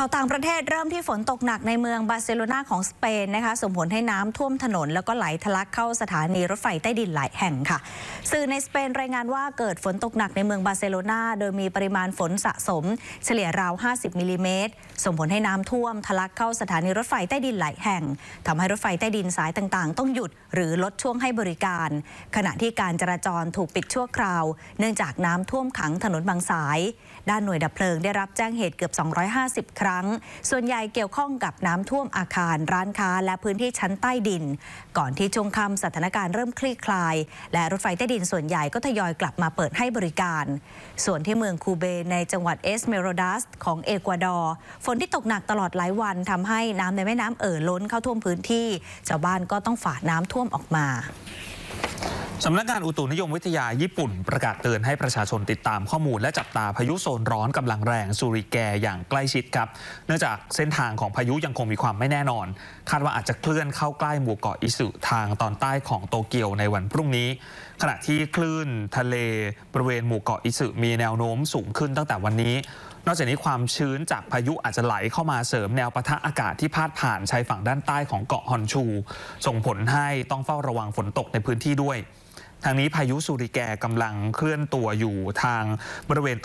ข่าวต่างประเทศเริ่มที่ฝนตกหนักในเมืองบาร์เซโลนาของสเปนนะคะส่งผลให้น้ำท่วมถนนแล้วก็ไหลทะลักเข้าสถานีรถไฟใต้ดินหลายแห่งค่ะสื่อในสเปนรายงานว่าเกิดฝนตกหนักในเมืองบาร์เซโลนาโดยมีปริมาณฝนสะสมเฉลี่ยราว50มิลลิเมตรส่งผลให้น้ำท่วมทะลักเข้าสถานีรถไฟใต้ดินหลายแห่งทำให้รถไฟใต้ดินสายต่างๆต้องหยุดหรือลดช่วงให้บริการขณะที่การจราจรถูกปิดชั่วคราวเนื่องจากน้ำท่วมขังถนนบางสายด้านหน่วยดับเพลิงได้รับแจ้งเหตุเกือบ250ครั้งส่วนใหญ่เกี่ยวข้องกับน้ำท่วมอาคารร้านค้าและพื้นที่ชั้นใต้ดินก่อนที่ช่วงค่ำสถานการณ์เริ่มคลี่คลายและรถไฟใต้ดินส่วนใหญ่ก็ทยอยกลับมาเปิดให้บริการส่วนที่เมืองคูเบในจังหวัดเอสเมโรดัสของเอกวาดอร์ฝนที่ตกหนักตลอดหลายวันทำให้น้ำในแม่น้ำล้นเข้าท่วมพื้นที่ชาวบ้านก็ต้องฝ่าน้ำท่วมออกมาสำนักงานอุตุนิยมวิทยาญี่ปุ่นประกาศเตือนให้ประชาชนติดตามข้อมูลและจับตาพายุโซนร้อนกำลังแรงซูริแกอย่างใกล้ชิดครับเนื่องจากเส้นทางของพายุยังคงมีความไม่แน่นอนคาดว่าอาจจะเคลื่อนเข้าใกล้หมู่เกาะอิสึทางตอนใต้ของโตเกียวในวันพรุ่งนี้ขณะที่คลื่นทะเลบริเวณหมู่เกาะอิสึมีแนวโน้มสูงขึ้นตั้งแต่วันนี้นอกจากนี้ความชื้นจากพายุอาจจะไหลเข้ามาเสริมแนวปะทะอากาศที่พาดผ่านชายฝั่งด้านใต้ของเกาะฮอนชูส่งผลให้ต้องเฝ้าระวังฝนตกในพื้นที่ด้วยทางนี้พายุซูริแกกำลังเคลื่อนตัวอยู่ทางบริเวณ